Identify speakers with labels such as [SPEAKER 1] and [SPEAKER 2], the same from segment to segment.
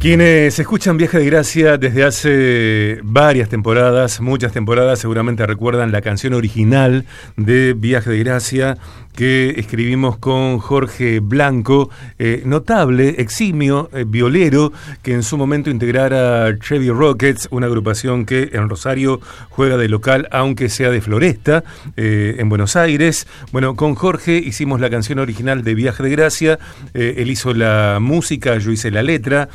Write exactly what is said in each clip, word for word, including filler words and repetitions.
[SPEAKER 1] Quienes escuchan Viaje de Gracia desde hace varias temporadas, muchas temporadas, seguramente recuerdan la canción original de Viaje de Gracia que escribimos con Jorge Blanco, eh, notable, eximio, eh, violero, que en su momento integrara Chevy Rockets, una agrupación que en Rosario juega de local, aunque sea de Floresta, eh, en Buenos Aires. Bueno, con Jorge hicimos la canción original de Viaje de Gracia, eh, él hizo la música, yo hice la letra,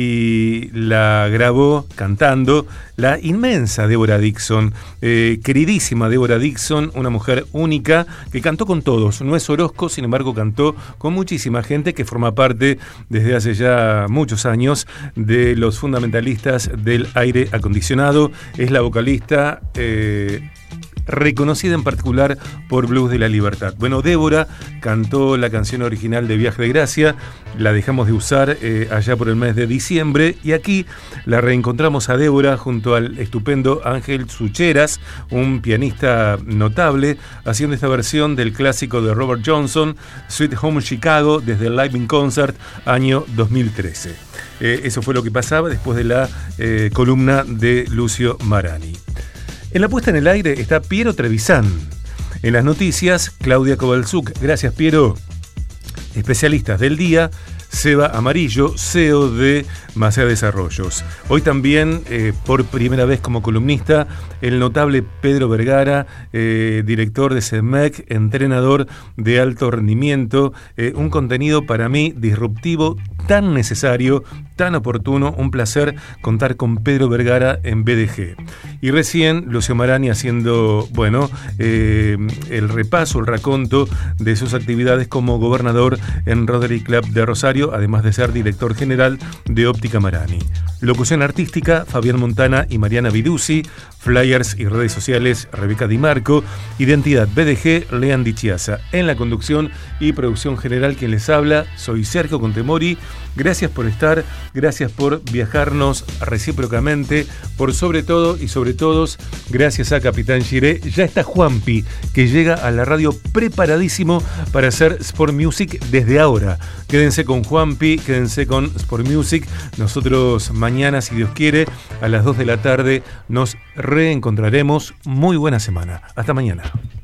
[SPEAKER 1] y la grabó cantando la inmensa Débora Dixon, eh, queridísima Débora Dixon, una mujer única que cantó con todos. No es Orozco, sin embargo cantó con muchísima gente que forma parte desde hace ya muchos años de los fundamentalistas del aire acondicionado. Es la vocalista eh, reconocida en particular por Blues de la Libertad. Bueno, Débora cantó la canción original de Viaje de Gracia, la dejamos de usar eh, allá por el mes de diciembre, y aquí la reencontramos a Débora junto al estupendo Ángel Sucheras, un pianista notable, haciendo esta versión del clásico de Robert Johnson, Sweet Home Chicago, desde el Live in Concert, año dos mil trece. Eh, eso fue lo que pasaba después de la eh, columna de Lucio Marani. En la puesta en el aire está Piero Trevisan. En las noticias, Claudia Kovalchuk. Gracias, Piero. Especialistas del día, Seba Amarillo, C E O de Macea Desarrollos. Hoy también, eh, por primera vez como columnista, el notable Pedro Vergara, eh, director de CEMEC, entrenador de alto rendimiento. Eh, un contenido para mí disruptivo, tan necesario, tan oportuno. Un placer contar con Pedro Vergara en B D G. Y recién Lucio Marani haciendo, bueno, eh, el repaso, el raconto de sus actividades como gobernador en Rotary Club de Rosario, además de ser director general de Óptica Marani. Locución artística, Fabián Montana y Mariana Viduzzi. Flyers y redes sociales, Rebeca Di Marco. Identidad B D G, Lean Di Chiasa. En la conducción y producción general, quien les habla, soy Sergio Contemori. Gracias por estar, gracias por viajarnos recíprocamente, por sobre todo y sobre todos, gracias a Capitán Giré. Ya está Juanpi, que llega a la radio preparadísimo para hacer Sport Music desde ahora. Quédense con Juanpi, quédense con Sport Music. Nosotros mañana, si Dios quiere, a las dos de la tarde nos reencontraremos. Muy buena semana. Hasta mañana.